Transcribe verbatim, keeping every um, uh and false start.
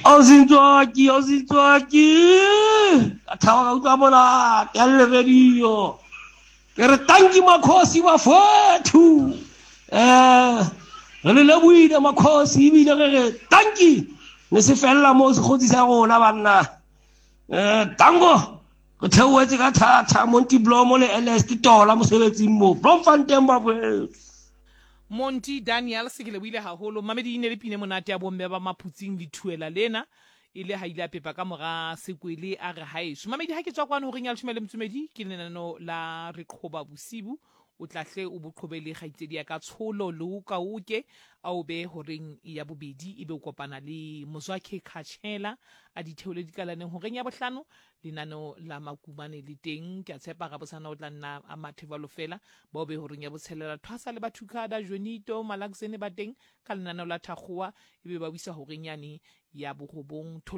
Ausintswaki, ausintswaki. Ka thaba ka utlwa bona ya le radio. Ke re tanki makhosi wa fethu. Eh, re le lebohile makhosi ebile re re tanki ne se fella mo se kgotsi sa rona banna. Eh, tango re theoetse ka thata Monty Blom le Ernest Tola mosebetsing mo Bloemfontein ba bo. Monty Daniel se ke le buile haholo mamedi ine le pine monate ya bomme ba maphutsing di thuela lena ile ha ile a pepa ka mora sekwele a re haeso mamedi ha ke tswa kwana ho reng ya leshome le mtsumedi ke lenano la re qhoba bosibu o tlahle o boqhobele gaitsedi ya ka tsholo le o ka uke a o be horeng ya bobedi ibe o kopana le Mozwakhe Khatshela a ditheole di kalaneng horeng ya bohlano lenano la makumane le teng ke a tshepa ga bosana o tla nna a mathevalo fela ba o be horeng ya botshelela thwasa le bathukada Jonito Malaksene ba teng ka lenano la thakgoa ibe ba wisa horeng yane ya borobong